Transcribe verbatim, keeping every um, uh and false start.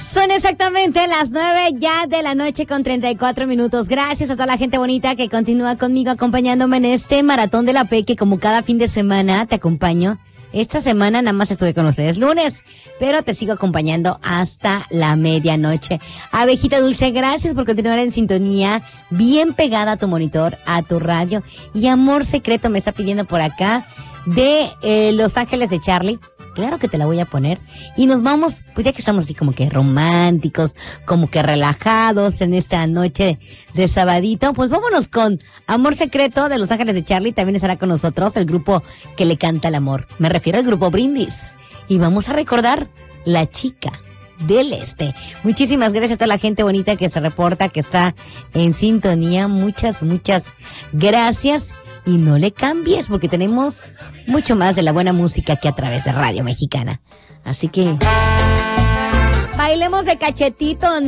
Son exactamente las nueve ya de la noche con treinta y cuatro minutos. Gracias a toda la gente bonita que continúa conmigo acompañándome en este maratón de la P, que como cada fin de semana te acompaño. Esta semana nada más estuve con ustedes lunes, pero te sigo acompañando hasta la medianoche. Abejita Dulce, gracias por continuar en sintonía, bien pegada a tu monitor, a tu radio. Y Amor Secreto me está pidiendo por acá de eh, Los Ángeles de Charlie. Claro que te la voy a poner. Y nos vamos, pues ya que estamos así como que románticos, como que relajados en esta noche de sabadito, pues vámonos con Amor Secreto de Los Ángeles de Charlie. También estará con nosotros el grupo que le canta el amor. Me refiero al grupo Brindis. Y vamos a recordar La Chica del Este. Muchísimas gracias a toda la gente bonita que se reporta, que está en sintonía. Muchas, muchas gracias. Y no le cambies, porque tenemos mucho más de la buena música que a través de Radio Mexicana. Así que bailemos de cachetito.